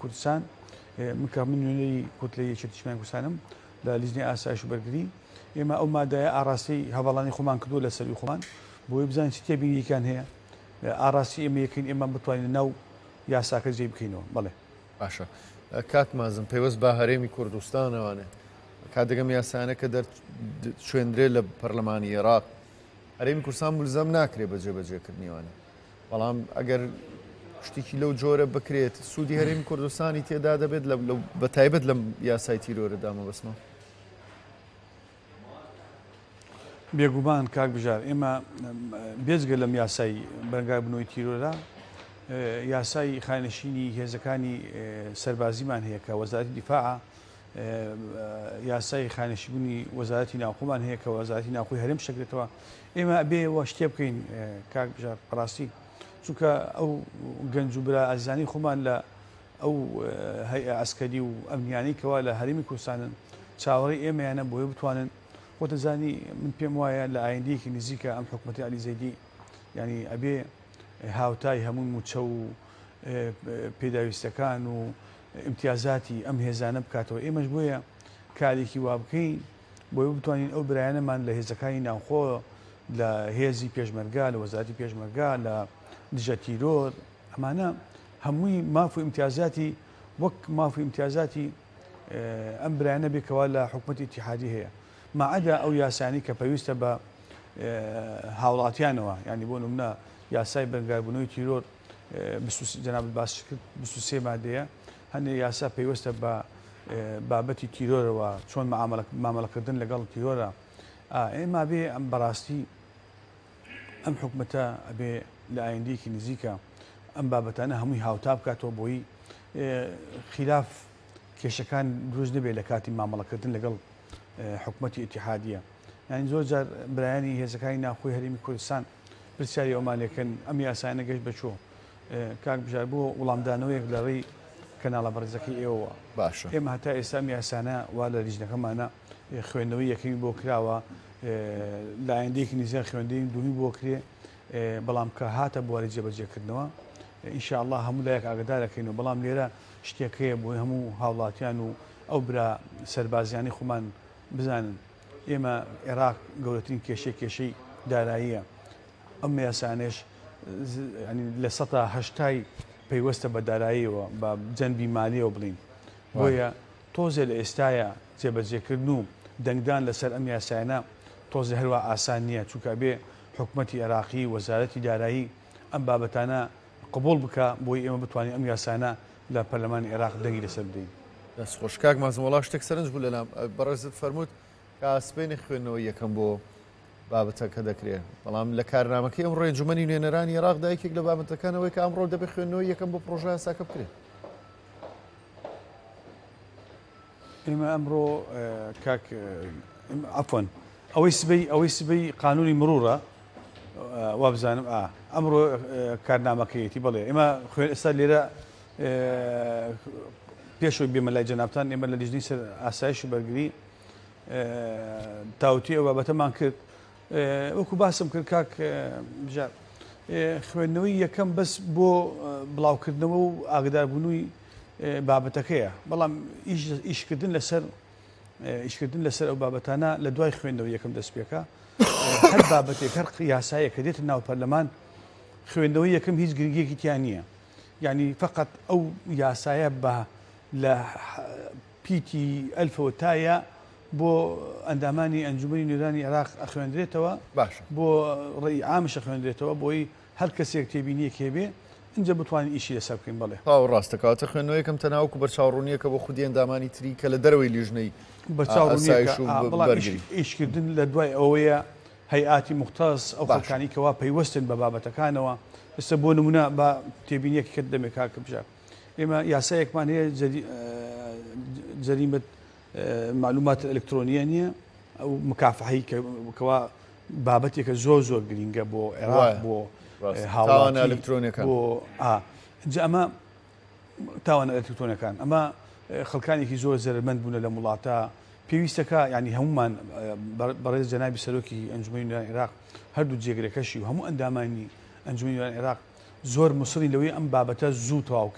کوردستان من نوێنەری کۆتلەی یەکێتیشمانی کوردستانم لە لیژنەی ئاسایش و بەرگری ئێمە ئەو مادەیە ئاڕاستی هەواڵانی خۆمان کردو لە سەروی خۆمان بۆی بزانین چ تێبینیەکان هەیە ئاڕاستی ئێمە یەکەین ئێمە بتوانین ناو یاساکە جێ بکەینەوە. بەڵێ باشە کات مازم پێوەست بە هەرێمی کوردستانەوانێ کاتێگەم یاسانە کە شوێندرێت لە پەرلەمانی عێراق هەرێمی کوردستان ملزەم ناکرێت بە جێبەجێکردنیوانە بەڵام ئەگەر شتێکی لەو جۆرە بکرێت سوودی هەرێمی کوردستانی تێدا دەبێت بە تایبەت لەم یاسای تیرۆرەدا مەبەستمە. بێگومان کاک بژار ئێمە بێجگە لەم یاسای بەرگای بنەوەی تیرۆرە یاسای خانشینی هێزەکانی سەربازیمان هەیە کە وەزارەتی دیفاع یاسای خانشیبوونی وەزارەتی ناوخۆمان هەیە کە وەزارەتی ناوخۆی هەرێم شەکرێتەوە ئێمە بێەوە شتێ بکەین کاک بژار بەڕاستی چونکە ئەو گەنج و برا ئازیزانی خۆمان لە ئەو هەیئە ئەسکەری و ئەمنیانەی کەوا لە هەرێمی کوردستانن چاوەڕێی ئێمەیانە بۆیە بتوانن خۆتەزانی من پێم وایە لە ئایندەیەکی نزیکە ئەم حکوومەتی عەلی زەیدی ینی ئەبێ هاوتای هەموو موچە و پێداویستەکان و امتیازاتی ئەم هێزانە بکاتەوە ئێمەش بۆیە کارێکی وا بکەین بۆی بتوانین ئەو برایانەمان لە هێزەکانی ناوخۆ لە هێزی پێشمەرگا لە وەزارەتی پێشمەرگا لە دژە تیرۆر ئەمانە هەمووی ماف و امتیازاتی وەک ماف و امتیازاتی ئەم برایانە بێکەوە لە حکوومەتی ئیتیحادی هەیە ماعەدا ئەو یاسانی کە پێویستە بە هاوڵاتیانەوە ینی بۆ نمونە یاسای بەرگاربوونەوەی تیرۆر جەناب باس کرد 23 مادەیە هەندێک یاسا پێویستە بە بابەتی تیرۆرەوە چۆن مامەڵەکردن لەگەڵ تیرۆرە ئێمە بێ ئەم بەڕاستی ئەم حکوومەتە ئەبێ لە ئایندەیەکی نزیکە ئەم بابەتانە هەمووی هاوتا بکاتەوە بۆی خلاف کێشەکان دروست نەبێت لە کاتی مامەڵەکردن لەگەڵ حکوومەتی ئیتیحادیە یانی زۆر جار برایانی هێزەکانی ناوخۆی هەرێمی کوردستان پرسیاری ئەومانەکەن ئەم یاسایانە گەشت بەچۆ کاک بژار بۆ وەڵامدانەوەیەک لە ڕێی کەناڵە بەڕێزەکەی ئێوە باشە ئێمە هەتا ئێستا ئەم یاسانە وا لە لیژنەکەمانە خوێندنەوەی یەکەمی بۆ کراوە لە ئایندەیەکی نزیک خوێندەی دومی بۆ کرێ بەڵام کە هاتە بواری جێبەجێکردنەوە ئینشاءالله هەموو لایەک ئاگدارەکەینەوە بەڵام لێرە شتێکەیە بۆی هەموو هاوڵاتیان و ئەو برا سەربازیانی خۆمان بزانن ئێمە عێراق گەورەترین کێشەی داراییە ئەم یاسانێش لە 180 پەیوەستە بە داراییەوە بە جەنبی مالیەوە بڵین بۆیە تۆزێ لە ئێستایە جێبەجێکردن و دەنگدان لەسەر ئەم یاسایانە تۆزە هەروە ئاسان نییە چونکە بێ حکوومەتی عێراقی وەزارەتی دارایی ئەم بابەتانە قبول بکە بۆی ئێمە بتوانین ئەم یاسانە لە پەرلەمانی عێراق دەنگی لەسەر بدەین. دەست خۆش کاک مازم وەڵا شتێک سەرنج بوو لەلام بەڕێزت فەرمووت کە ئاسپێنی خوێندنەوە یەکەم بۆ بابەتەکە دەکرێت بەڵام لە کارنامەکەی ئەم ڕۆی ئەنجومەنی نوێنەرانی عێراقدا یەکێک لە بابەتەکانەوەی کە ئەمڕۆ دەبێت خوێندنەوەی یەکەم بۆ پرۆژە یاساکە بکرێت. ئێمە ئەمڕۆ کاک عەفوەن ئەوەی سبەی قانونی مرورە وا بزانم ئەمڕۆ کارنامەکەیەتی بڵێ ئێمە خوێن ئێستا لێرە پێشەوەی بێمە لای جەنابتان ئێمە لە لیژنەی سەر ئاسایش و بەرگری تاوتی ئەو بابەتەمان کرد وەکو باسم کرد کاک بژار خوێندنەوەی یەکەم بەس بۆ بڵاوکردنەوە و ئاگداربوونەوەی بابەتەکەیە بەڵام ئیشکردن لەسەر ئەو بابەتانە لە دوای خوێندنەوە یەکەم دەست پێکە هەر بابەتێک هەر یاسایە کە دێتە ناو پەرلەمان خوێندنەوەی یەکەم هیچ گرنگیەکی تیان نییە یعنی فقط ئەو یاسایە بە لە پیتی ئەلفەوە تایە بۆ ئەندامانی ئەنجومەنی نوێرانی عێراق ئەخوێندرێتەوە بۆ ڕێی عامش ئەخوێندرێتەوە بۆی هەر کەسێک تێبینیەک هێبێ اینجا بتوانین ئیشی لەسەر بکەین. بڵێ ڕاستەکەواتە خوێندنەوەی یەکەم تەناوکو بەرچاوڕوونیەکە بۆ خودی ئەندامانی تری کە لە دەرەوەی لیژنەی ئیشکردن لە دوای ئەوەیە هەیئاتی مختەس ئەو خەڵکانی کەوا پەیوەستن بە بابەتەکانەوە ئێستا بۆ نمونە بە تێبینیەکی کرد دەمێک کاکە بژار ئێمە یاسایەکمان هەیە جەریمەت معلومات ئەلکترۆنیە نییە ئەو مکافحەی کەوا بابەتێکە زۆر گرینگە بۆ عێراق بۆ هاوڵاتیان ئەلکترۆنیەکان بۆ ئەمە تاوانە ئەلکترۆنیەکان ئەمە خەڵکانێکی زۆر زەرمەند بوونە لە وڵاتە پێویستەکە ینی هەمومان بەڕێز جەنابی سەرۆکی ئەنجومەنی نوێرانی عێراق هەردوو جێگرەکەشی و هەموو ئەندامانی ئەنجومەنی نوێرانی عێراق زۆر مسڵی لەوەی ئەم بابەتە زوو تەواو بکەین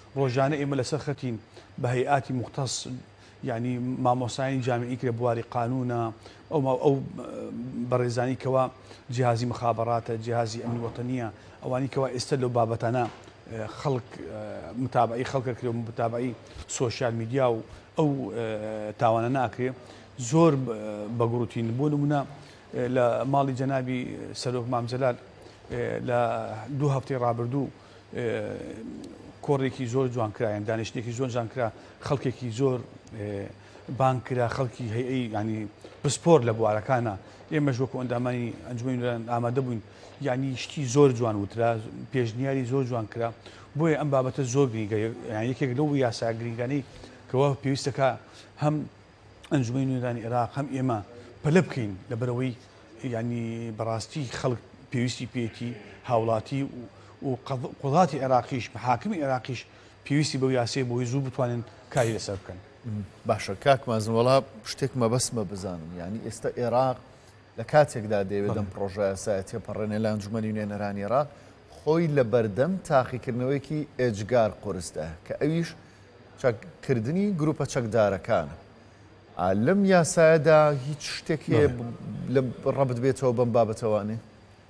ڕۆژانە ئێمە لەسەر خەتین بە هەیئاتی مختص یعنی مامۆسایانی جامعی کرێ بواری قانونە ئەو بەڕێزانی کەوا جیهازی مخابەڕاتە جیهازی ئەمنی وەتەنیە ئەوانی کەوا ئێستا لەو بابەتانە خەڵک متابعی خەڵکە کرێ و متابعی سۆشیال میدیا و ئەو تاوانە ناکرێ زۆر بەگوڕوتین بۆ نمونە لە ماڵی جەنابی سەرۆک مامجەلال لە 2 هەفتەی ڕابردوو کۆڕێکی زۆر جوان کرایان دانیشتێکی زۆر جوان کرا خەڵکێکی زۆر بان کرا خەڵکی هەیئەی ینی پسپۆر لە بوارەکانە ئێمەش وەکو ئەندامانی ئەنجومەی نوێنەران ئامادە بووین یعنی شتی زۆر جوان وترا پێشنیاری زۆر جوان کرا بۆیە ئەم بابەتە زۆر گرنگە یەکێک لەو یاسا گرنگانەی کەوا پێویستەکە هەم ئەنجومەی نوێنەرانی عێراق هەم ئێمە پەلە بکەین لەبەرەوەی ینی بەڕاستی خەڵک پێویستی پێێتی هاوڵاتی و قوڵاتی عێراقیش حاکمی عێراقیش پێویستی بەو یاسێ بۆی زوو بتوانن کاری لەسەر بکەن. باشە کاک مازنوەڵا شتێک مەبەسمە بزانم ینی ئێستا عێراق لە کاتێکدا دەیەوێت دەم پرۆژە یاسایەتیە پەڕێنە لە ئەنجومەنی نوێنەرانی عێراق خۆی لە بەردەم تاقیکردنەوەیەکی ئێجگار قورستە کە ئەویش چەککردنی گروپە چەکدارەکانە. لەم یاسایەدا هیچ شتێک هەیە لە ڕەبت بێتەوە بەم بابەتەوانێ؟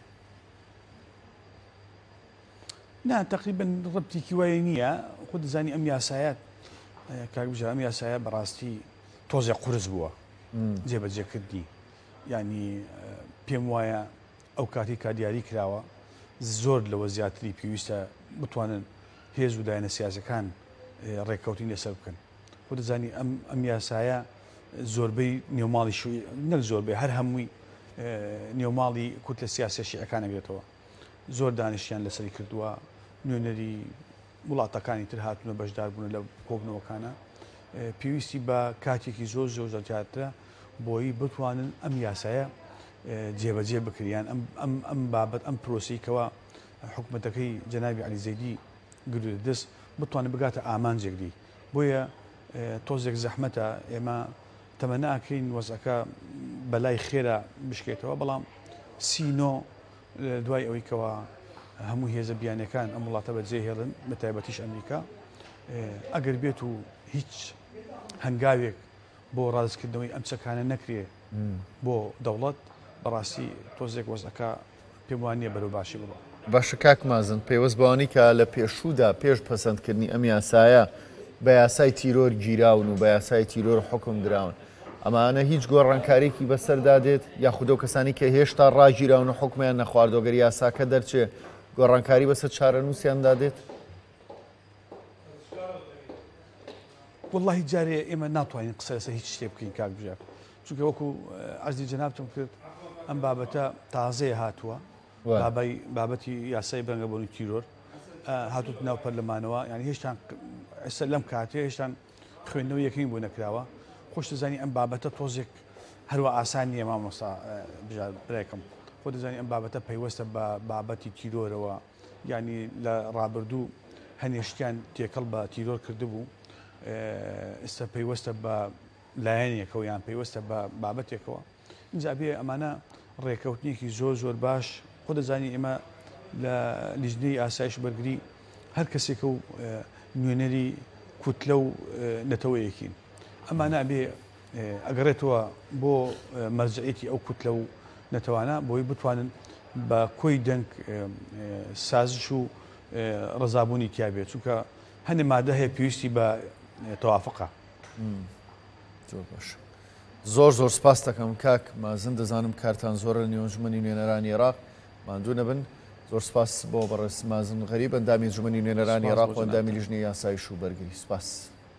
نا تقریبا ڕبتێکی وایە نییە خۆ دەزانی ئەم یاسایەت کاکبژە ئەم یاسایە بەڕاستی تۆزێ قورس بووە جێبەجێکردنی ینی پێم وایە ئەو کاتی کا دیاری کراوە زۆر لەوە زیاتری پێویستە بتوانن هێز و دایەنە سیاسەکان ڕێککەوتین لەسەر بکەن. خۆ دەزانی ئەم یاسایە زۆربەی نێوماڵی شووی نەک زۆربەی هەر هەمووی نێوماڵی کورت لە سیاسە شیعەکان ئەگرێتەوە زۆر دانیشتیان لەسەری کردووە نوێنەری وڵاتەکانی تر هاتوونە بەشدار بوون لە کۆبنەوەکانە پێویستی بە کاتێکی زۆر زۆر زیاترە بۆی بتوانن ئەم یاسایە جێبەجێ بکریان ئەم بابەت ئەم پرۆسیکەوە حکوومەتەکەی جەنابی عەلی زەیدی گرت دەست بتوانێت بگاتە ئامانجێکدی بۆیە تۆزێک زەحمەتە ئێمە تەمە ناکەین وەزەکە بەلای خێرا بشکێتەوە بەڵام سینۆ دوای ئەوەی کەەوە هەموو هێزە بیانەکان ئەم وڵاتە بەجێ هێڵن بە تایبەتیش ئەمریکا ئەگەر بێت و هیچ هەنگاوێک بۆ ڕازکردنەوەی ئەم چەکانە نەکرێ بۆ دەوڵەت بەڕاستی تۆزێک وەزەکە پێم وانە بەرەو باشی بڵێ. باشە کاک مازن پێوەست بەوانی کە لە پێشوودا پێش پەسەندکردنی ئەم یاسایە بە یاسای تیرۆر گیراون و بە یاسای تیرۆر حکم دراون ئەمانە هیچ گۆڕانکارێکی بەسەردادێت یاخودە و کەسانی کە هێشتا ڕاگیراون و حکمیان نەخواردۆگەر یاساکە دەرچێ گۆڕانکاری بەسەر چارەنووسیان دادێت؟ واللهی جارێ ئێمە ناتوانین قسە لەسەر هیچ شتێ بکەین کاک بژار چونکە وەکو عەرزی جەنابتم کرد ئەم بابەتە تازەیە هاتووە بابەتی یاسای بەرەنگەبوونی تیرۆر هاتووت ناو پەرلەمانەوە یعنی هێشتا ئێستا لەم کاتێ هێشتا خوێندنەوە یەکەمی بۆ نەکراوە خۆش دەزانی ئەم بابەتە تۆزێک هەروە ئاسان نییە مامۆستا بژار برایکەم خۆ دەزانی ئەم بابەتە پەیوەستە بە بابەتی تیرۆرەوە ینی لە ڕابردوو هەنێشتیان تێکەڵ بە تیرۆر کردبوو ئێستا پەیوەستە بە لایەنێکەوە یان پەیوەستە بە بابەتێکەوە اینجا بێ ئەمانە ڕێکەوتنیەکی زۆر زۆر باش خۆ دەزانی ئێمە لە لیژنەی ئاسایش بەرگری هەر کەسێکە و نوێنەری کوتلە و نەتەوەیەکین ئەمە نابێ ئەگەڕێتەوە بۆ مەرجعیەتی ئەو کوتلە و نەتەوانە بۆی بتوانن بە کۆی دەنگ سازش و ڕزابوونی تیابێت چونکە هەندێ مادە هەیە پێویستی بە تەوافقە. زۆر باش زۆر زۆر سپاس دەکەم کاک مازن دەزانم کارتان زۆرە لە نێو ئەنجومەنی نوێنەرانی عێراق ماندوو نەبن زۆر سپاس بۆ بەڕێز مازن غەریب ئەندامی ئەنجومەنی نوێنەرانی عێراق و ئەندامی لیژنەی یاسایش و بەرگری سپاس.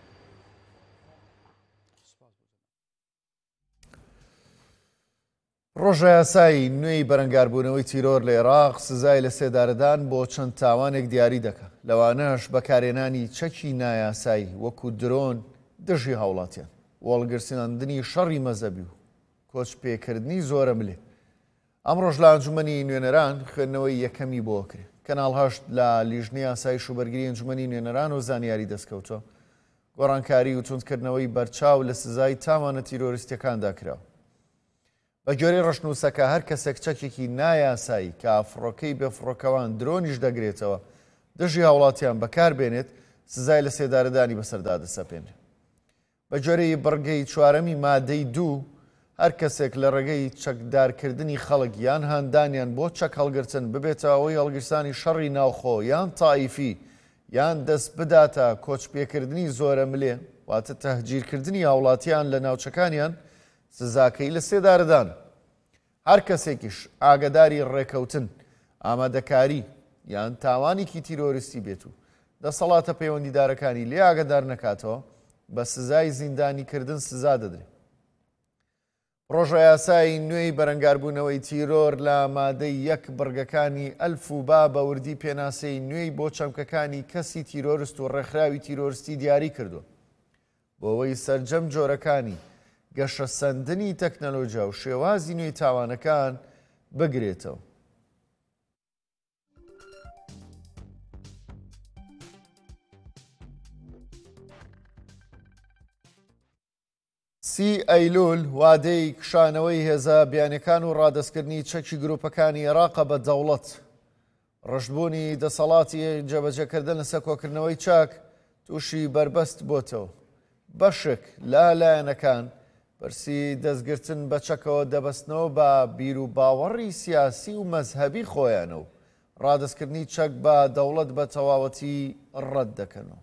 ڕۆژە یاسایی نوێی بەرەنگاربوونەوەی تیرۆر لە عێراق سزای لە سێدارەدان بۆ چەند تاوانێک دیاری دەکات لەوانەش بەکارهێنانی چەکی نایاسایی وەکو درۆن دژی هاوڵاتیان وەڵگرساندنی شەڕی مەزەبی و کۆچپێکردنی زۆرە ملێ. ئەمڕۆژ لە ئەنجومەنی نوێنەران خوێندنەوەی یەکەمی بۆ کرێ کەناڵ هەشت لە لیژنەی یاسایش و بەرگری ئەنجومەنی نوێنەران و زانیاری دەستکەوتەوە گۆڕانکاری و توندکردنەوەی بەرچاو لە سزای تاوانە تیرۆریستیەکاندا کراوە. بە گوێرەی ڕەشنووسەکە هەر کەسێک چەکێکی نایاسایی کە ئافڕۆکەی بێفڕۆکەوان درۆنیش دەگرێتەوە دژی هاوڵاتیان بەکاربێنێت سزای لە سێدارەدانی بەسەردا دەسەپێنرێت. بە جۆرەی بڕگەی چوارەمی مادەی 2 هەر کەسێک لە ڕێگەی چەکدارکردنی خەڵک یان هاندانیان بۆ چەک هەڵگرتن ببێتەوە ئەوەی هەڵگرستانی شەڕی ناوخۆ یان تایفی یان دەست بداتە کۆچپێکردنی زۆرە ملێ واتە تەهجیرکردنی هاوڵاتیان لە ناوچەکانیان سزاکەی لە سێدارەدان. هەر کەسێکیش ئاگداری ڕێکەوتن ئامادەکاری یان تاوانێکی تیرۆریستی بێت و دەسەڵاتە پەیوەندیدارەکانی لێ ئاگدار نەکاتەوە بە سزای زیندانیکردن سزا دەدرێت. ڕۆژە یاسایی نوێی بەرەنگاربوونەوەی تیرۆر لە مادەی 1 بڕگەکانی ئەلفوبا بە وردی پێناسەی نوێی بۆ چەمکەکانی کەسی تیرۆریست و ڕێکخراوی تیرۆریستی دیاری کردو بۆ ئەوەی سەرجەم جۆرەکانی گەشە سەندنی تەکنەلۆژیا و شێوازی نوێی تاوانەکان بگرێتەوە. سی ئەیلول وادەی کشانەوەی هێزە بیانەکان و ڕادەستکردنی چەکی گروپەکانی عێراقە بە دەوڵەت. ڕەشبوونی دەسەڵاتی جێبەجێکردن لەسەر کۆکردنەوەی چاک تووشی بربەست بۆتەوە. بەشێک لایەنەکان بەرسی دەستگرتن بە چەکەوە دەبەستنەوە بە بیر و باوەڕی سیاسی و مەزهەبی خۆیانە و ڕادەستکردنی چەک بە دەوڵەت بە تەواوەتی ڕەت دەکەنەوە.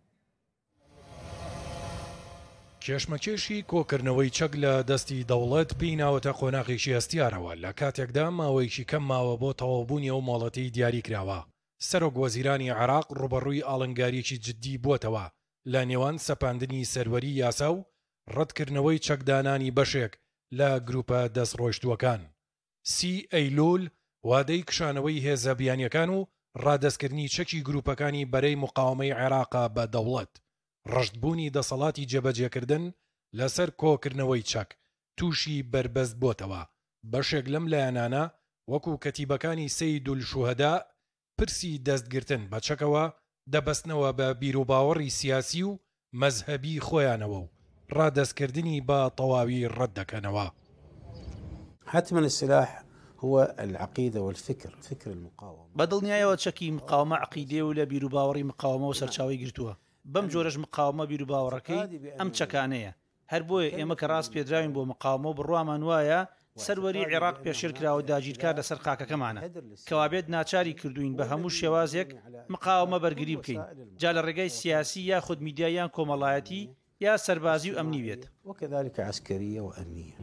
کێشمەکێشی کۆکردنەوەی چەک لە دەستی دەوڵەت بیناوەتە قۆناغێکی هەستیارەوە لە کاتێکدا ماوەیەکی کەم ماوە بۆ تەواوبوونی ئەو مۆڵەتی دیاری کراوە. سەرۆک وەزیرانی عێراق ڕوبەڕووی ئاڵنگاریەکی جددی بووەتەوە لە نێوان سەپاندنی سەروەری یاسا و ڕەتکردنەوەی چەکدانانی بەشێک لە گروپە دەستڕۆیشتووەکان. سی ئەیلول وادەی کشانەوەی هێزە بیانیەکان و ڕادەستکردنی چەکی گروپەکانی بەرەی مقاومەی عێراقا بە دەوڵەت. ڕەشتبوونی دەسەڵاتی جێبەجێکردن لەسەر کۆکردنەوەی چەک تووشی بربەست بۆتەوە. بەشێک لەم لایەنانە وەکو کەتیبەکانی سەیدول شوهەدا پرسی دەستگرتن بە چەکەوە دەبەستنەوە بە بیر و باوەڕی سیاسی و مەزهەبی خۆیانەوە و ڕادەستکردنی بە تەواوی ڕەت دەکەنەوە. حتما السلاح هو العقيدة والفكر فكر المقاومة. بەدڵنیایەوە چەکی مقاومە عقیدێ و لە بیر و باوەڕی مقاومە و سەرچاوی گرتووە. بەم جۆرەش مقاومە بیر و باوەڕەکەی ئەم چەکانەیە. هەر بۆیە ئێمە کە ڕاست پێدراوین بۆ مقاومە و بڕوامان وایە سەروەری عێراق پێشێر کراوە داگیرکار لەسەر خاکەکەمانە کەوابێت ناچاری کردوین بە هەموو شێوازێک مقاومە بەرگری بکەین جا لە ڕێگەی سیاسی یا خودمیدیایان کۆمەڵایەتی یا سەربازی و ئەمنی بێت. وكذلك عسكرية وأمنية.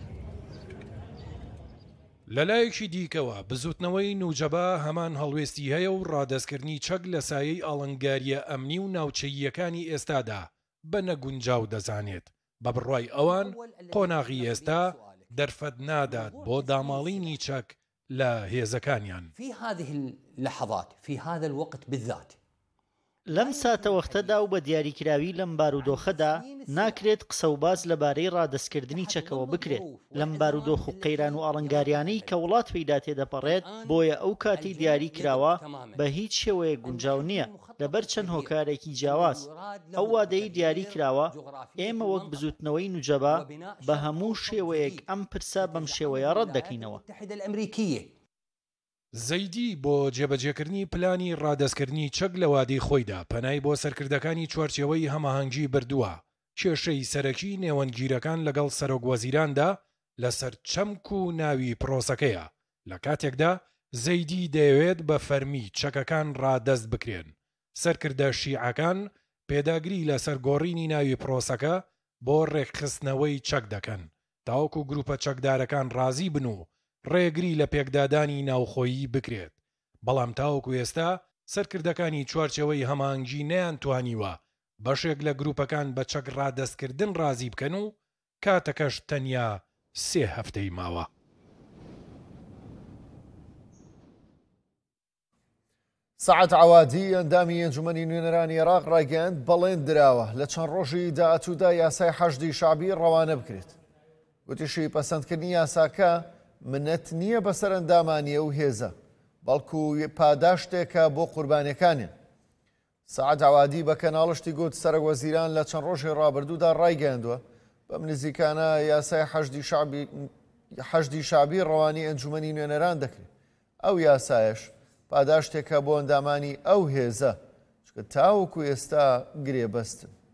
لەلایەکی دیکەوە بزوتنەوەی نوجەبا هەمان هەڵوێستی هەیە و ڕادەستکردنی چەک لە سایەی ئاڵنگاریە ئەمنی و ناوچەییەکانی ئێستادا بە نەگونجاو دەزانێت. بە بڕوای ئەوان قۆناغی ئێستا دەرفەت نادات بۆ داماڵینی چەک لە هێزەکانیان. في هذه اللحظات في هذا الوقت بالذات لەم ساتەوەختەدا و بە دیاریکراوی لەم بارودۆخەدا ناکرێت قسە و باز لەبارەی ڕادەستکردنی چەکەوە بکرێت لەم بارودۆخ و قەیران و ئاڵنگاریانەی کە وڵات پەیدا تێدەپەڕێت بۆیە ئەو کاتی دیاری کراوە بە هیچ شێوەیە گونجاو نییە لەبەر چەند هۆکارێکی جیاواز. ئەو وادەی دیاری کراوە ئێمە وەک بزوتنەوەی نوجەبا بە هەموو شێوەیەک ئەم پرسە بەم شێوەیە ڕەت دەکەینەوە. زەیدی بۆ جێبەجێکردنی پلانی ڕادەستکردنی چەک لە وادەی خۆیدا پەنای بۆ سەرکردەکانی چوارچێوەی هەماهەنگی بردووە. کێشەی سەرەکی نێوەنگیرەکان لەگەڵ سەرۆک وەزیراندا لەسەر چەمک و ناوی پرۆسەکەیە لە کاتێکدا زەیدی دەیەوێت بە فەرمی چەکەکان ڕادەست بکرێن. سەرکردە شیعەکان پێداگری لە سەرگۆڕینی ناوی پرۆسەکە بۆ ڕێکخستنەوەی چەک دەکەن تاوەکو گروپە چەکدارەکان ڕازی بن و ڕێگری لە پێکدادانی ناوخۆیی بکرێت. بەڵام تاوەکو ئێستا سەرکردەکانی چوارچێوەی هەمانگی نەیانتوانیوە بەشێک لە گروپەکان بە چەک ڕادەستکردن ڕازی بکەن و کاتەکەش تەنیا 3 هەفتەی ماوە. سعد عوادی ئەندامی ئەنجومەنی نوێنەرانی عێراق ڕایگەیاند بەڵێن دراوە لە چەند ڕۆژی داهاتوودا یاسای حەشدی شعبی ڕەوانە بکرێت. گوتیشی پەسەندکردنی یاساکە منەت نییە بەسەر ئەندامانیە و هێزە بەڵکو پاداشتێکە بۆ قوربانیەکانیان. سعد عوادی بە کەناڵشتی گوت سەرۆک وەزیران لە چەند ڕۆژی ڕابردوودا ڕایگەیاندووە بەم نزیکانە یاسای حەشدی شعبی ڕەوانی ئەنجومەنی نوێنەران دەکرێت. ئەو یاسایش پاداشتێکە بۆ ئەندامانی ئەو هێزە چکە تاوەکو ئێستا گرێبەستن